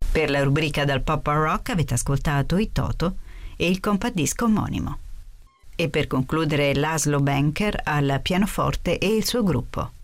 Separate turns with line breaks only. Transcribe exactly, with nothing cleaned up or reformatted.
Per la rubrica dal pop al rock avete ascoltato i Toto e il compact disc omonimo. E per concludere Laszlo Benker al pianoforte e il suo gruppo.